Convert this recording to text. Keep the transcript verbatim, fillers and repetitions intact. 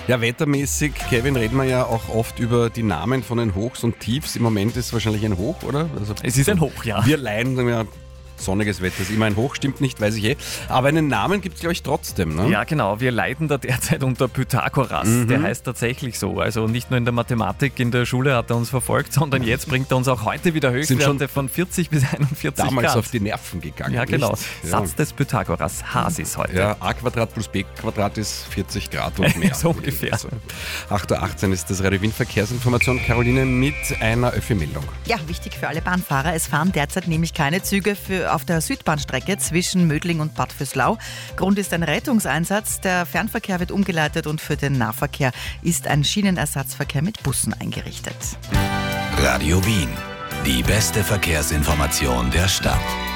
Ja, wettermäßig, Kevin, reden wir ja auch oft über die Namen von den Hochs und Tiefs. Im Moment ist es wahrscheinlich ein Hoch, oder? Also, Es ist ein Hoch, ja. Wir leiden ja. Sonniges Wetter ist immer ein Hoch, stimmt nicht, weiß ich eh. Aber einen Namen gibt es, glaube ich, trotzdem, ne? Ja, genau. Wir leiden da derzeit unter Pythagoras. Mhm. Der heißt tatsächlich so. Also nicht nur in der Mathematik, in der Schule hat er uns verfolgt, sondern jetzt bringt er uns auch heute wieder Höchstwerte von vierzig bis einundvierzig Damals Grad. auf die Nerven gegangen. Ja, genau. Nicht? Satz des Pythagoras. Hasis heute. Ja, a Quadrat plus b Quadrat ist vierzig Grad und mehr. So ungefähr. Also, acht Uhr achtzehn ist das Radio Wien Verkehrsinformation. Caroline mit einer Öffi-Meldung. Ja, wichtig für alle Bahnfahrer. Es fahren derzeit nämlich keine Züge für, auf der Südbahnstrecke zwischen Mödling und Bad Vöslau. Grund ist ein Rettungseinsatz. Der Fernverkehr wird umgeleitet und für den Nahverkehr ist ein Schienenersatzverkehr mit Bussen eingerichtet. Radio Wien. Die beste Verkehrsinformation der Stadt.